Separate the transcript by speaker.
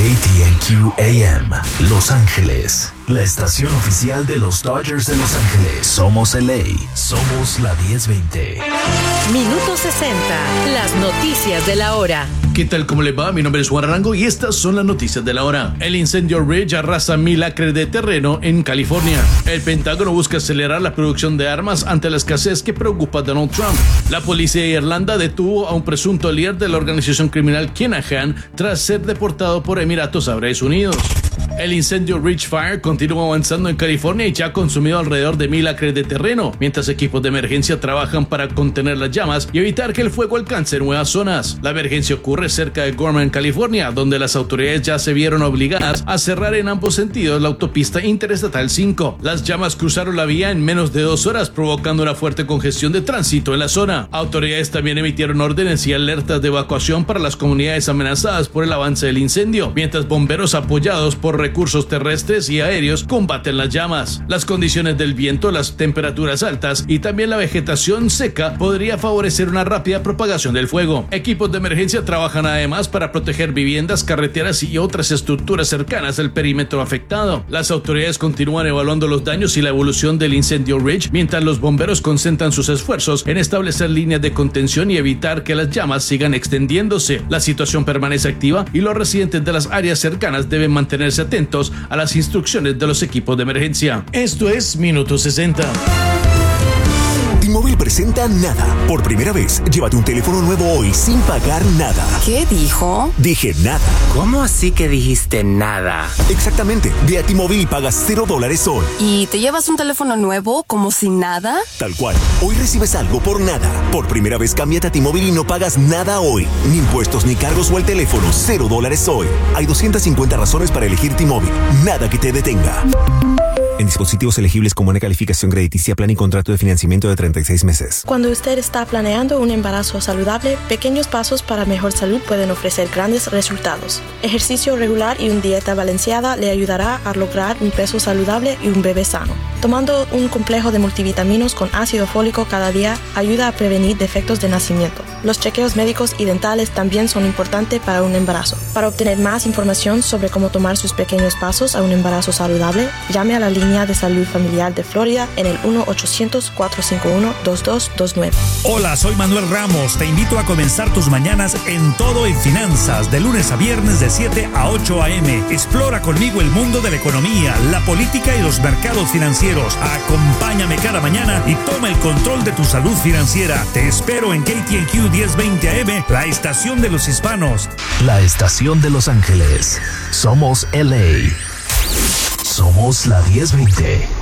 Speaker 1: KTNQ AM, Los Ángeles, la estación oficial de los Dodgers de Los Ángeles. Somos LA, somos la 1020.
Speaker 2: Minuto 60, las noticias de la hora.
Speaker 3: ¿Qué tal? ¿Cómo le va? Mi nombre es Juan Arango y estas son las noticias de la hora. El incendio Ridge arrasa 1000 acres de terreno en California. El Pentágono busca acelerar la producción de armas ante la escasez que preocupa a Donald Trump. La policía de Irlanda detuvo a un presunto líder de la organización criminal Kinahan tras ser deportado por Emiratos Árabes Unidos. El incendio Ridge Fire continúa avanzando en California y ya ha consumido alrededor de 1000 acres de terreno, mientras equipos de emergencia trabajan para contener las llamas y evitar que el fuego alcance nuevas zonas. La emergencia ocurre cerca de Gorman, California, donde las autoridades ya se vieron obligadas a cerrar en ambos sentidos la autopista Interestatal 5. Las llamas cruzaron la vía en menos de 2 horas, provocando una fuerte congestión de tránsito en la zona. Autoridades también emitieron órdenes y alertas de evacuación para las comunidades amenazadas por el avance del incendio, mientras bomberos apoyados por recursos terrestres y aéreos combaten las llamas. Las condiciones del viento, las temperaturas altas y también la vegetación seca podría favorecer una rápida propagación del fuego. Equipos de emergencia trabajan además para proteger viviendas, carreteras y otras estructuras cercanas al perímetro afectado. Las autoridades continúan evaluando los daños y la evolución del incendio Ridge, mientras los bomberos concentran sus esfuerzos en establecer líneas de contención y evitar que las llamas sigan extendiéndose. La situación permanece activa y los residentes de las áreas cercanas deben mantenerse atentos a las instrucciones de los equipos de emergencia. Esto es Minuto 60.
Speaker 4: T-Mobile presenta Nada. Por primera vez, llévate un teléfono nuevo hoy sin pagar nada.
Speaker 5: ¿Qué dijo?
Speaker 4: Dije nada.
Speaker 6: ¿Cómo así que dijiste nada?
Speaker 4: Exactamente. Ve a T-Mobile y pagas $0 hoy.
Speaker 5: ¿Y te llevas un teléfono nuevo como sin nada?
Speaker 4: Tal cual. Hoy recibes algo por nada. Por primera vez, cámbiate a T-Mobile y no pagas nada hoy. Ni impuestos, ni cargos o el teléfono. $0 hoy. Hay 250 razones para elegir T-Mobile. Nada que te detenga. En dispositivos elegibles con buena calificación crediticia, plan y contrato de financiamiento de 36 meses.
Speaker 7: Cuando usted está planeando un embarazo saludable, pequeños pasos para mejor salud pueden ofrecer grandes resultados. Ejercicio regular y una dieta balanceada le ayudará a lograr un peso saludable y un bebé sano. Tomando un complejo de multivitaminos con ácido fólico cada día ayuda a prevenir defectos de nacimiento. Los chequeos médicos y dentales también son importantes para un embarazo. Para obtener más información sobre cómo tomar sus pequeños pasos a un embarazo saludable, llame a la línea de salud familiar de Florida en el 1-800-451-2229.
Speaker 8: Hola, soy Manuel Ramos. Te invito a comenzar tus mañanas en Todo en Finanzas, de lunes a viernes de 7 a 8 a.m. Explora conmigo el mundo de la economía, la política y los mercados financieros. Acompáñame cada mañana y toma el control de tu salud financiera. Te espero en KTNQ 1020 AM, la estación de los hispanos.
Speaker 1: La estación de Los Ángeles. Somos LA. Somos la 1020.